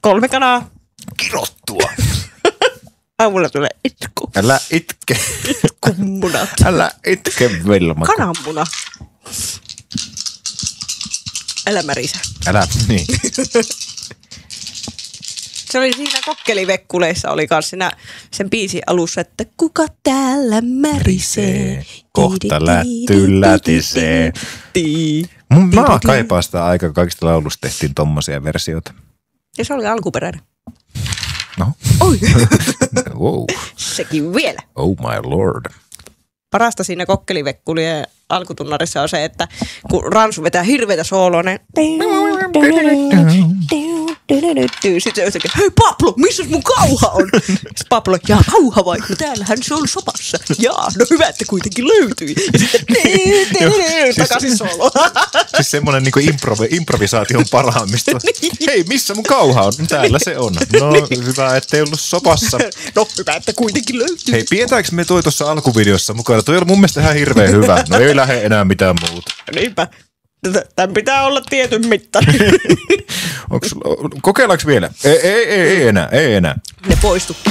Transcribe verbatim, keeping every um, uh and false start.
kolme kanaa. Kirottua. Aamulla tulee itku. Älä itke. Itkumunat. Älä itke, Velma. Kananmuna. Älä märisä. Älä, niin. Se oli siinä Kokkelivekkuleissa, oli kans siinä sen biisin alussa, että kuka täällä märisee. Kohta lätty lätisee. Mun maa kaipaa sitä aikaa, kaikista laulusta tehtiin tommosia versioita. Ja se oli alkuperäinen. No. Oi. Wow. Sekin vielä. Oh my lord. Parasta siinä Kokkelivekkulien alkutunnarissa on se, että kun Ransu vetää hirveitä sooloa, niin sitten se yhtäkkiä, hei Pablo, missä mun kauha on? Sitten Pablo, jaa kauha vai? No täällähän se on sopassa. Jaa, no hyvä, että kuitenkin löytyi. Ja sitten takaisin soolo. Siis semmoinen niinku improvi, improvisaation parhaimmista. Hei, missä mun kauha on? Täällä se on. No hyvä, ettei ollut sopassa. No hyvä, että kuitenkin löytyy. Hei, pidetäänkö me toi tuossa alkuvideossa mukana? Toi oli mun mielestä ihan hirveän hyvä. No ei lähde enää mitään muuta. Niinpä. Tämän pitää olla tietyn mittainen. Kokeillaanko vielä? Ei, ei, ei, ei enää, ei enää. Ne poistu.